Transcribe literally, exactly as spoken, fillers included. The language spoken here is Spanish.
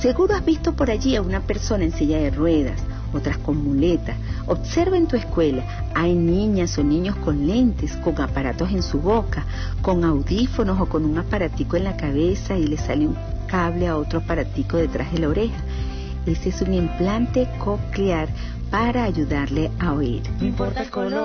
Seguro has visto por allí a una persona en silla de ruedas, otras con muletas. Observa en tu escuela, hay niñas o niños con lentes, con aparatos en su boca, con audífonos o con un aparatico en la cabeza y le sale un cable a otro aparatico detrás de la oreja. Ese es un implante coclear para ayudarle a oír. No importa el color.